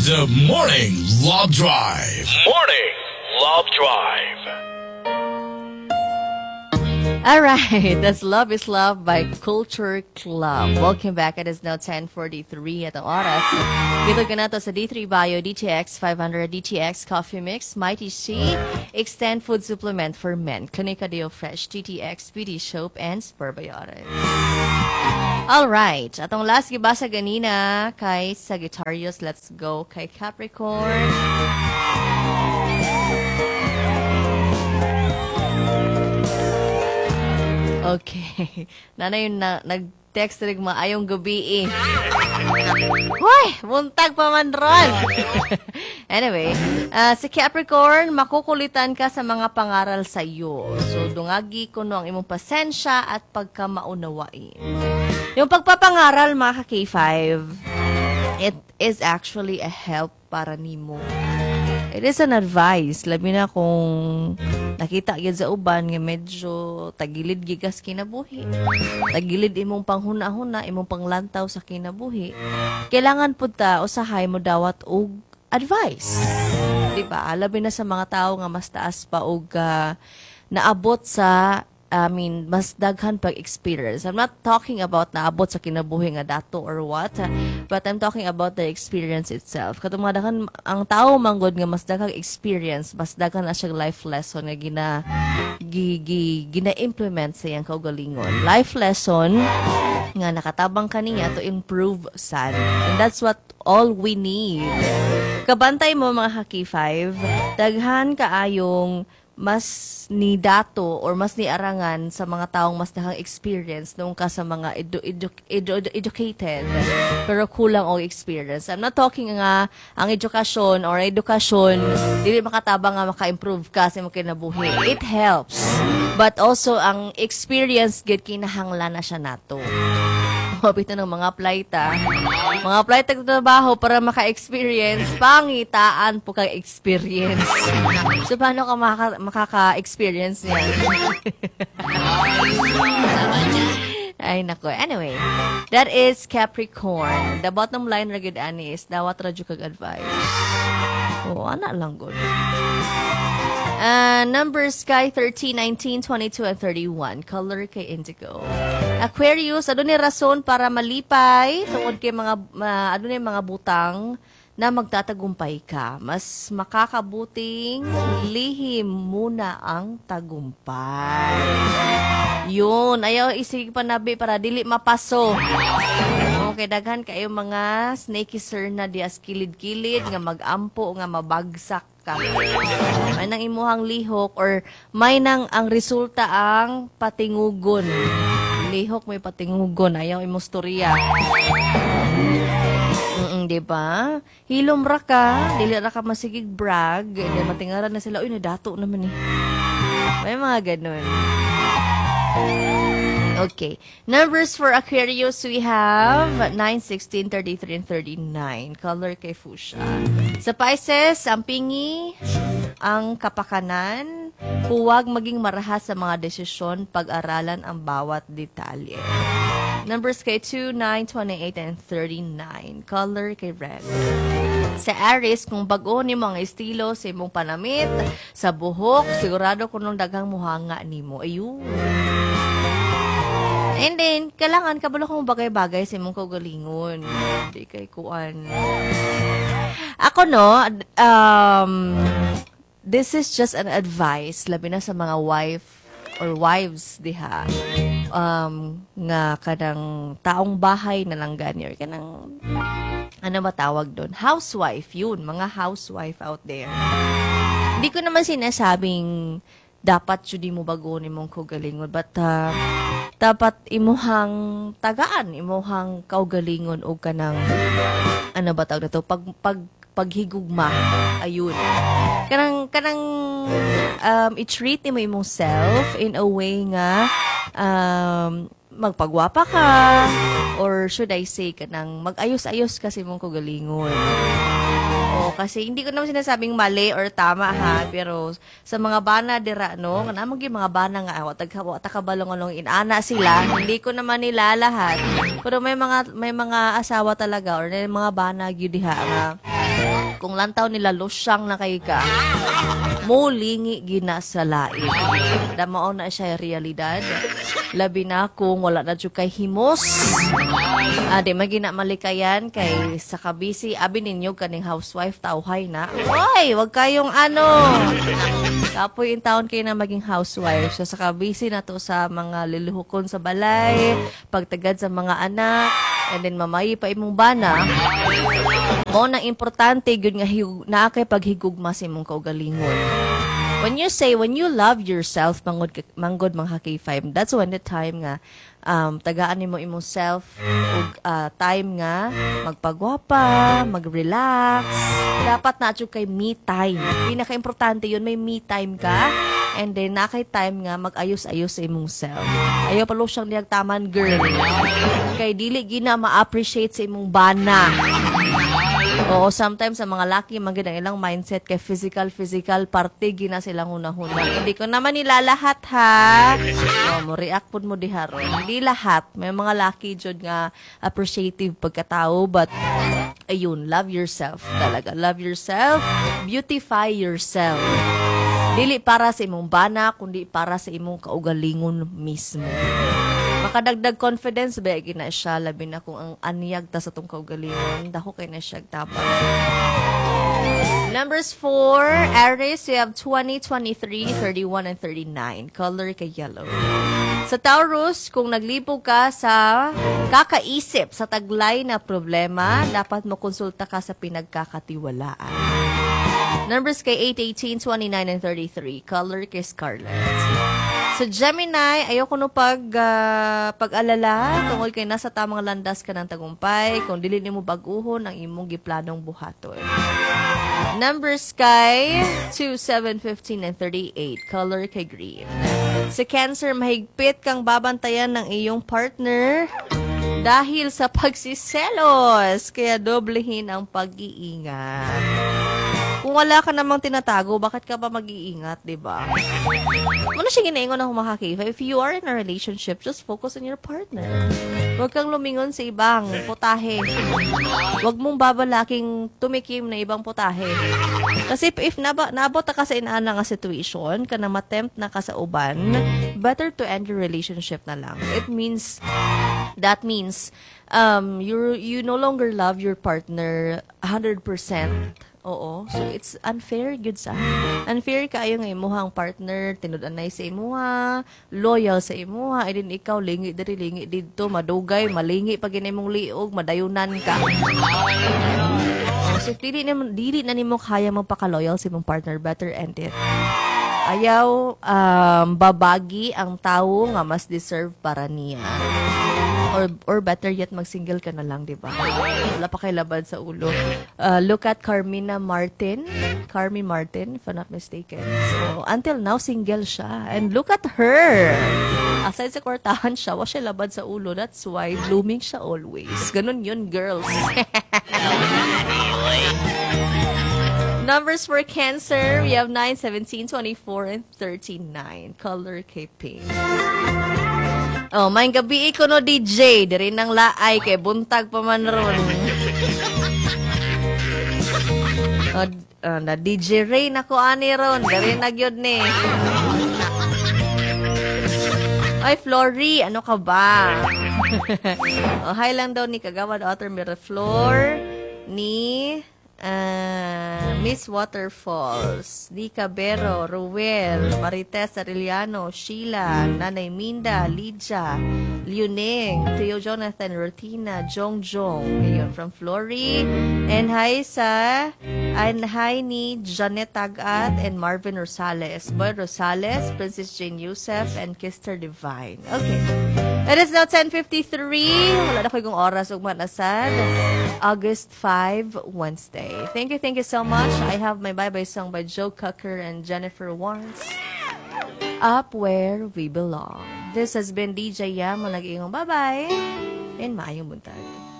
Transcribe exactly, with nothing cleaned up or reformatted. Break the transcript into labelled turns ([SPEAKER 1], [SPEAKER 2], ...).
[SPEAKER 1] The Morning Love Drive. Morning Love Drive.
[SPEAKER 2] Alright, that's Love is Love by Culture Club. Welcome back. It is now ten forty-three at ang oras. Dito ka na to sa D three Bio, D T X five hundred, D T X Coffee Mix, Mighty C, Extend Food Supplement for Men, Clinica Deo Fresh, T T X Beauty Soap, and Spermiotic. Alright, atong last gibasa ganina kay Sagittarius. Let's go kay Capricorn. Okay. Nanay yung na, nag-text rin maayong gabi eh. Hoy! Buntag pa man ron! Anyway, uh, si Capricorn, makukulitan ka sa mga pangaral sa iyo. So, dungagi ko no ang imong pasensya at pagkamaunawain. Yung pagpapangaral, mga ka-K five, it is actually a help para nimo. It is an advice. Labi na kung nakita yun sa uban nga medyo tagilid gigas kinabuhi. Tagilid imong panghuna-huna, imong panglantaw sa kinabuhi. Kailangan po ta usahay mo dawat og advice. Diba? Labi na sa mga tao nga mas taas pa og uh, naabot sa I mean, mas daghan pag experience. I'm not talking about naabot sa kinabuhi nga dato or what, but I'm talking about the experience itself. Katong mga daghan, ang tao manggod nga mas daghang experience, mas daghan na siyang life lesson nga gina, gi, gi, gina-implement sa iyang kaugalingon. Life lesson nga nakatabang kaniya to improve sad. And that's what all we need. Kabantay mo mga K five, daghan kaayong mas ni dato or mas ni arangan sa mga taong mas daghang experience nung ka sa mga edu- edu- edu- educated pero kulang og experience. I'm not talking nga ang edukasyon or edukasyon dili makatabang nga maka-improve ka sa imong kinabuhi. It helps. But also ang experience gid kinahanglan na siya nato. Mabito ng mga playta. Mga playta ng trabaho para maka-experience, pangitaan po kang experience. So, paano ka makaka- makaka-experience niyan? Ay, nako. Anyway, that is Capricorn. The bottom line na gid ani is, dawat radyo kag advice. Oo, ana lang good. Uh, numbers kay thirteen, nineteen, twenty-two, and thirty-one. Color kay Indigo. Aquarius, ano ni rason para malipay tungod kay mga, uh, ano ni mga butang na magtatagumpay ka. Mas makakabuting lihim muna ang tagumpay. Yun, ayaw isig panabi para dili mapaso. Okay, daghan kayo mga snakey sir na dias kilid-kilid nga magampo nga mabagsak ka. May nang imuhang lihok or may nang ang resulta ang patingugon. Lihok may patingugon, ayaw imong storya. Mm, di ba? Hilom ra ka, dili ra ka masigig brag, di matingaran na sila, uy nadato naman eh. May mga ganun. Okay. Numbers for Aquarius, we have nine, sixteen, thirty-three, and thirty-nine. Color kay Fuchsia. Sa Pisces, ang pingi, ang kapakanan, huwag maging marahas sa mga desisyon, pag-aralan ang bawat detalye. Numbers kay two, nine, twenty-eight, and thirty-nine. Color kay Red. Sa Aries, kung bago ni mga estilo sa imong panamit, sa buhok, sigurado kung nung daghang muhanga nimo. Ayun. And then, kailangan kabalo kong bagay-bagay sa imong kaugalingon. Hindi kay kuan. Ako no, um, this is just an advice, labi na sa mga wife or wives diha. Um, nga kanang taong bahay na lang ganyan. Kanang, ano ba tawag doon? Housewife, yun. Mga housewife out there. Hindi ko naman sinasabing dapat yun mo bago ni mong kaugalingon. But, uh, dapat imuhang tagaan, imuhang kaugalingon o kanang, ano ba tawag na to? Pag, pag, paghigugma. Ayun. Kanang, kanang, um, i-treat mo imong self in a way nga, um, magpagwapa ka, or should I say, kanang mag-ayos-ayos kasi mong kaugalingon. O, kasi hindi ko naman sinasabing mali or tama ha, pero sa mga bana dira, no, kanamang yung mga bana nga, watag takabalong-along inana sila, hindi ko naman nila lahat. Pero may mga, may mga asawa talaga, or may mga bana gyud diha nga, Kung lantaw nila losyang na kay ka, mulingi gina sa lain. Damao na siya realidad. Labi na kung wala na dyan kay himos. Ah, di magina malikayan kay sa kabisi. Abi ninyo kaning housewife, tauhay na. Hoy, wag kayong ano. Kapoy in taon kayo na maging housewife. So sa kabisi na to sa mga liluhukon sa balay, pagtagad sa mga anak, and then mamayi pa imong bana. Mo nang importante gyud nga naa kay paghigugma sa imong kaugalingon. When you say, when you love yourself, mangod, manggod mga K five, that's when the time nga, um, tagaan mo imong self, ug uh, time nga, magpagwapa, mag-relax. Dapat na atyo kay me time. Pinaka-importante yun, may me time ka. And then, na kay time nga, mag-ayos-ayos sa imong self. Ayaw palo siyang niyag taman, girl. Kay dili gina ma-appreciate sa imong bana. Oo, sometimes sa mga laki, maganda ilang mindset kay physical, physical, parte, gina silang hunahuna. Hindi ko naman nila lahat, ha? O, mo react po mo diharo. Hindi lahat. May mga laki dyan nga appreciative pagkatao, but ayun, love yourself talaga. Love yourself, beautify yourself. Dili para sa imong bana, kundi para sa imong kaugalingon mismo. Makadagdag confidence ba gina siya, labi na kung ang anyag ta sa tong kaugalingon, dako kay na siya tapos. Numbers four, Aries, you have twenty, twenty-three, thirty-one, and thirty-nine. Color kay yellow. Sa Taurus, kung naglibog ka sa kakaisip sa taglay na problema, dapat mo konsulta ka sa pinagkakatiwalaan. Numbers kay eight, eighteen, twenty-nine, and thirty-three. Color kay scarlet. Sa Gemini, ayoko no pag, uh, pag-alala, tungkol kay nasa tamang landas ka ng tagumpay, kung dili mo baguhon ang imong giplanong buhaton. Numbers kay two, seven, fifteen, and thirty-eight. Color kay green. Sa Cancer, mahigpit kang babantayan ng iyong partner dahil sa pagsiselos, kaya doblehin ang pag-iingat. Kung wala ka namang tinatago, bakit ka pa mag-iingat, diba? Muna siya ginaingon ng humakakifa. If you are in a relationship, just focus on your partner. Huwag kang lumingon sa ibang putahe. Huwag mong babalaking tumikim na ibang putahe. Kasi if naba, nabot ka sa inaana nga situation, ka na matempt na ka sa uban, better to end your relationship na lang. It means, that means, um, you you no longer love your partner one hundred percent. Oo. So, it's unfair, good sa. Unfair kaayo nga imuhang partner, tinud-anay sa imuha, loyal sa imuha, ay din ikaw, lingi diri, lingi dito, madugay, malingi pag mong liog, madayunan ka. So, if dili, dili na nimo kaya magpaka-loyal sa imong partner, better end it. Ayaw um, babagi ang tao nga mas deserve para niya. Or or better yet, mag-single ka na lang, di ba? Wala pa kay labad sa ulo. Uh, look at Carmina Martin. Carmi Martin, if I'm not mistaken. So, until now, single siya. And look at her. Aside sa kwartahan siya, wala siya labad sa ulo. That's why blooming siya always. Ganun yun, girls. Numbers for Cancer, we have nine, seventeen, twenty-four, and thirty-nine. Color kay pink. Oh, may gabi ko no D J, diri nang laay kay buntag pa man ron. Oh, uh, na D J Ray na ko ani ron, diri na gyud ni. Ay, Flory, ano ka ba? Oh, hi lang daw ni Kagawad Author Miraflor ni Uh, Miss Waterfalls, Di Cabero, Ruel, Marites Arellano, Sheila, Nanay Minda, Lydia, Liuning, Theo Jonathan, Rotina, Jong Jong, ayun, from Flory, and hi sa, and hi ni Janet Tagat and Marvin Rosales, Boy Rosales, Princess Jane Youssef, and Kister Divine. Okay. It is now ten fifty-three. Wala na ko yung oras ug manasad. August fifth, Wednesday. Thank you, thank you so much. I have my bye-bye song by Joe Cocker and Jennifer Warnes. Up Where We Belong. This has been D J Yam. Malagi yung bye-bye. And maayong buntag.